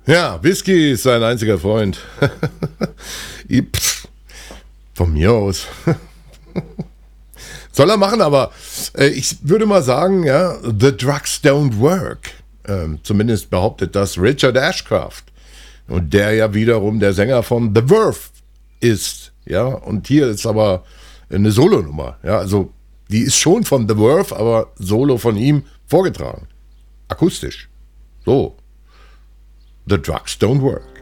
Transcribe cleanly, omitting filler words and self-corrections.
Ja, Whisky ist sein einziger Freund. Von mir aus. Soll er machen, aber ich würde mal sagen, ja, the drugs don't work. Zumindest behauptet das Richard Ashcroft. Und der ja wiederum der Sänger von The Verve ist. Ja, und hier ist aber eine Solonummer. Ja, also die ist schon von The Verve, aber Solo von ihm vorgetragen. Akustisch. So. The drugs don't work.